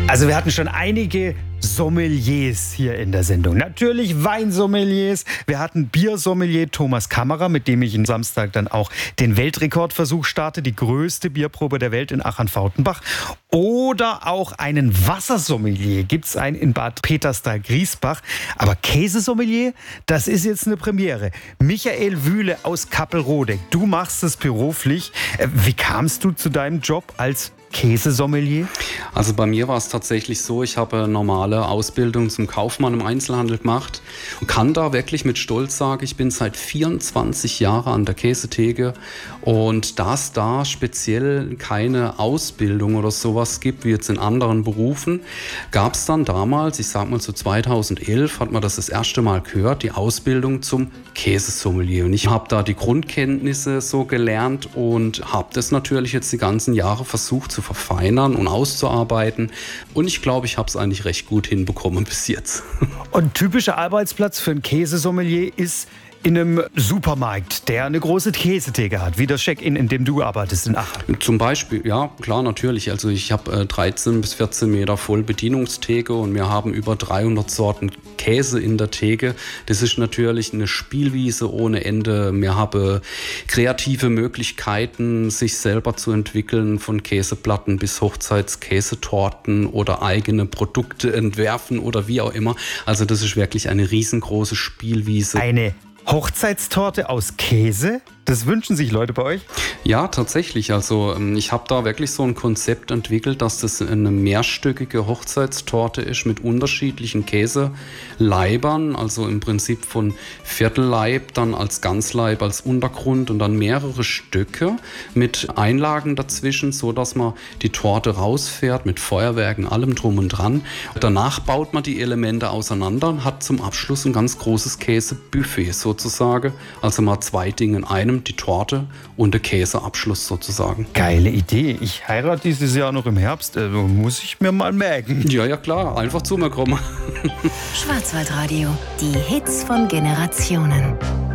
Also wir hatten schon einige Sommeliers hier in der Sendung. Natürlich Weinsommeliers. Wir hatten Biersommelier Thomas Kammerer, mit dem ich am Samstag dann auch den Weltrekordversuch starte, die größte Bierprobe der Welt in Achern-Fautenbach. Oder auch einen Wassersommelier. Gibt es einen in Bad Peterstal-Griesbach. Aber Käsesommelier, das ist jetzt eine Premiere. Michael Wühle aus Kappelrodeck, du machst es beruflich. Wie kamst du zu deinem Job als Käsesommelier? Also bei mir war es tatsächlich so, ich habe eine normale Ausbildung zum Kaufmann im Einzelhandel gemacht und kann da wirklich mit Stolz sagen, ich bin seit 24 Jahren an der Käsetheke, und da es da speziell keine Ausbildung oder sowas gibt, wie jetzt in anderen Berufen, gab es dann damals, ich sag mal so 2011, hat man das erste Mal gehört, die Ausbildung zum Käsesommelier. Und ich habe da die Grundkenntnisse so gelernt und habe das natürlich jetzt die ganzen Jahre versucht zu verfeinern und auszuarbeiten. Und ich glaube, ich habe es eigentlich recht gut hinbekommen bis jetzt. Und typischer Arbeitsplatz für einen Käsesommelier ist in einem Supermarkt, der eine große Käsetheke hat, wie das Check-in, in dem du arbeitest in Aachen. Zum Beispiel, ja, klar, natürlich. Also ich habe 13 bis 14 Meter voll Bedienungstheke und wir haben über 300 Sorten Käse in der Theke. Das ist natürlich eine Spielwiese ohne Ende. Wir haben kreative Möglichkeiten, sich selber zu entwickeln, von Käseplatten bis Hochzeitskäsetorten oder eigene Produkte entwerfen oder wie auch immer. Also das ist wirklich eine riesengroße Spielwiese. Eine Hochzeitstorte aus Käse? Das wünschen sich Leute bei euch? Ja, tatsächlich. Also ich habe da wirklich so ein Konzept entwickelt, dass das eine mehrstöckige Hochzeitstorte ist mit unterschiedlichen Käseleibern. Also im Prinzip von Viertelleib, dann als Ganzleib, als Untergrund und dann mehrere Stücke mit Einlagen dazwischen, so dass man die Torte rausfährt mit Feuerwerken, allem drum und dran. Danach baut man die Elemente auseinander und hat zum Abschluss ein ganz großes Käsebuffet sozusagen. Also mal zwei Dinge in einem, die Torte und der Käseabschluss sozusagen. Geile Idee. Ich heirate dieses Jahr noch im Herbst. Muss ich mir mal merken. Ja, klar. Einfach zu mir kommen. Schwarzwaldradio. Die Hits von Generationen.